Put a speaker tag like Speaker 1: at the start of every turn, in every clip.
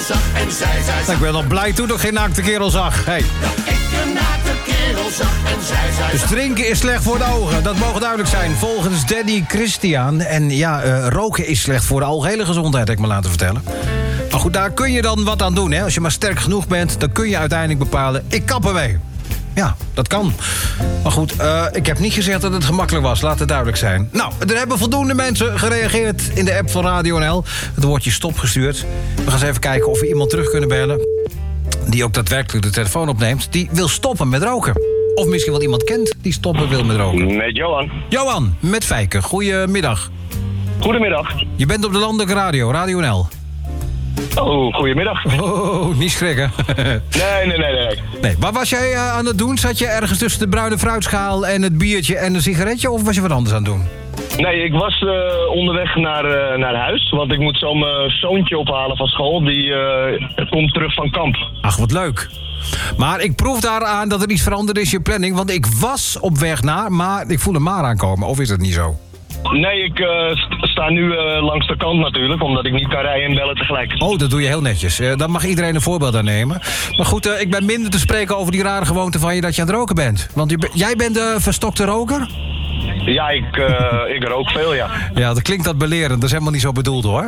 Speaker 1: zag en zij.
Speaker 2: Ik ben al blij toen ik geen naakte kerel zag. Hey.
Speaker 1: Dat ik een naakte kerel zag en zij.
Speaker 2: Dus drinken is slecht voor de ogen, dat mogen duidelijk zijn. Volgens Danny Christian. En ja, roken is slecht voor de algehele gezondheid, heb ik me laten vertellen. Maar goed, daar kun je dan wat aan doen, hè. Als je maar sterk genoeg bent, dan kun je uiteindelijk bepalen, ik kap ermee. Ja, dat kan. Maar goed, ik heb niet gezegd dat het gemakkelijk was. Laat het duidelijk zijn. Nou, er hebben voldoende mensen gereageerd in de app van Radio NL. Het woordje stop gestuurd. We gaan eens even kijken of we iemand terug kunnen bellen die ook daadwerkelijk de telefoon opneemt. Die wil stoppen met roken. Of misschien wel iemand kent die stoppen wil met roken.
Speaker 3: Met Johan.
Speaker 2: Johan, met Fijke. Goedemiddag.
Speaker 3: Goedemiddag.
Speaker 2: Je bent op de landelijke radio, Radio NL.
Speaker 3: Oh, goedemiddag.
Speaker 2: Oh, niet schrikken.
Speaker 3: Nee.
Speaker 2: Wat was jij aan het doen? Zat je ergens tussen de bruine fruitschaal en het biertje en een sigaretje? Of was je wat anders aan het doen?
Speaker 3: Nee, ik was onderweg naar huis. Want ik moet zo mijn zoontje ophalen van school. Die komt terug van kamp.
Speaker 2: Ach, wat leuk. Maar ik proef daaraan dat er iets veranderd is in je planning. Want ik was op weg naar, maar ik voel een maar aankomen. Of is dat niet zo?
Speaker 3: Nee, ik sta nu langs de kant natuurlijk. Omdat ik niet kan rijden en bellen tegelijk.
Speaker 2: Oh, dat doe je heel netjes. Dan mag iedereen een voorbeeld aan nemen. Maar goed, ik ben minder te spreken over die rare gewoonte van je dat je aan het roken bent. Want jij bent de verstokte roker?
Speaker 3: Ja, ik rook veel, ja.
Speaker 2: Ja, dat klinkt dat belerend. Dat is helemaal niet zo bedoeld, hoor.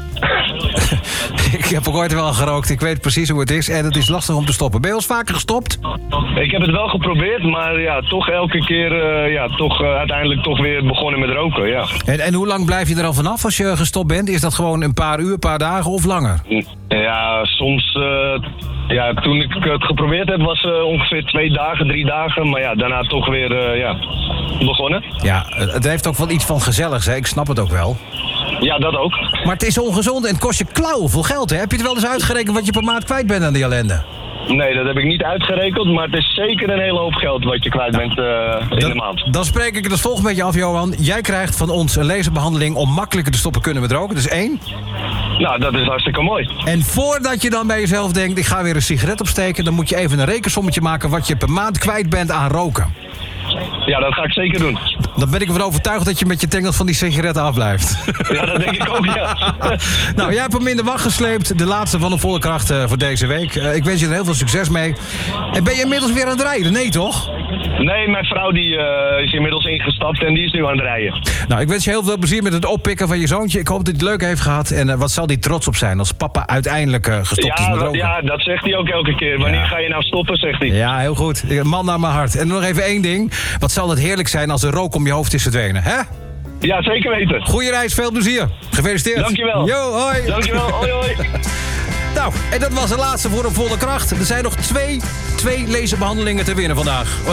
Speaker 2: Ik heb ook ooit wel gerookt. Ik weet precies hoe het is. En het is lastig om te stoppen. Ben je al eens vaker gestopt?
Speaker 3: Ik heb het wel geprobeerd, maar ja, toch elke keer uiteindelijk toch weer begonnen met roken, ja.
Speaker 2: En hoe lang blijf je er al vanaf als je gestopt bent? Is dat gewoon een paar uur, een paar dagen of langer?
Speaker 3: Ja, soms... toen ik het geprobeerd heb was ongeveer 2 dagen, 3 dagen. Maar ja, daarna toch weer begonnen.
Speaker 2: Ja, het heeft ook wel iets van gezelligs, hè? Ik snap het ook wel.
Speaker 3: Ja, dat ook.
Speaker 2: Maar het is ongezond en het kost je klauwen veel geld, hè? Heb je het wel eens uitgerekend wat je per maand kwijt bent aan die ellende?
Speaker 3: Nee, dat heb ik niet uitgerekend, maar het is zeker een hele hoop geld wat je kwijt bent in de maand.
Speaker 2: Dan spreek ik het als volgt met je af, Johan. Jij krijgt van ons een laserbehandeling om makkelijker te stoppen kunnen met roken. Dus 1.
Speaker 3: Nou, dat is hartstikke mooi.
Speaker 2: En voordat je dan bij jezelf denkt, ik ga weer een sigaret opsteken, dan moet je even een rekensommetje maken wat je per maand kwijt bent aan roken.
Speaker 3: Ja, dat ga ik zeker doen.
Speaker 2: Dan ben ik ervan overtuigd dat je met je tengels van die sigaretten afblijft.
Speaker 3: Ja, dat denk ik ook, ja.
Speaker 2: Nou, jij hebt hem in de wacht gesleept. De laatste van de volle kracht voor deze week. Ik wens je er heel veel succes mee. En ben je inmiddels weer aan het rijden? Nee, toch?
Speaker 3: Nee, mijn vrouw die is inmiddels ingestapt en die is nu aan het rijden.
Speaker 2: Nou, ik wens je heel veel plezier met het oppikken van je zoontje. Ik hoop dat hij het leuk heeft gehad. En wat zal hij trots op zijn als papa uiteindelijk gestopt is met roken?
Speaker 3: Ja, dat zegt hij ook elke keer. Wanneer ga je nou stoppen, zegt hij.
Speaker 2: Ja, heel goed. Man naar mijn hart. En nog even 1 ding. Wat zal het heerlijk zijn als er rook om je hoofd is verdwenen, hè?
Speaker 3: Ja, zeker weten.
Speaker 2: Goeie reis, veel plezier. Gefeliciteerd.
Speaker 3: Dankjewel.
Speaker 2: Yo, hoi.
Speaker 3: Dankjewel, hoi hoi.
Speaker 2: Nou, en dat was de laatste voor een volle kracht. Er zijn nog twee laserbehandelingen te winnen vandaag.